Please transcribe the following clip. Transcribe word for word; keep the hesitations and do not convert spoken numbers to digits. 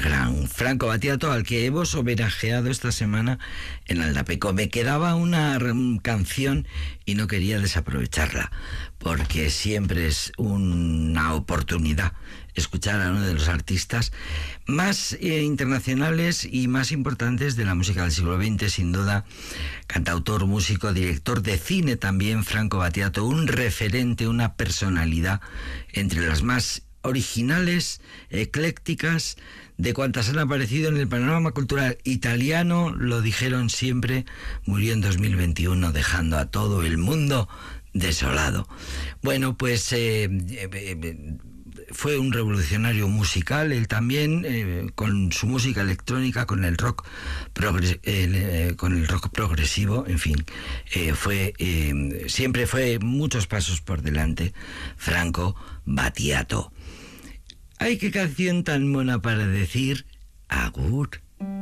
gran Franco Battiato, al que hemos homenajeado esta semana en Aldapeco. Me quedaba una canción y no quería desaprovecharla, porque siempre es una oportunidad escuchar a uno de los artistas más eh, internacionales y más importantes de la música del siglo veinte, sin duda. Cantautor, músico, director de cine también, Franco Battiato, un referente, una personalidad entre las más originales, eclécticas, de cuantas han aparecido en el panorama cultural italiano. Lo dijeron siempre, murió en dos mil veintiuno dejando a todo el mundo desolado. Bueno, pues eh, eh, fue un revolucionario musical, él también, eh, con su música electrónica, con el rock progres- eh, con el rock progresivo, en fin, eh, fue eh, siempre fue muchos pasos por delante, Franco Battiato. ¡Ay, qué canción tan mona para decir agur!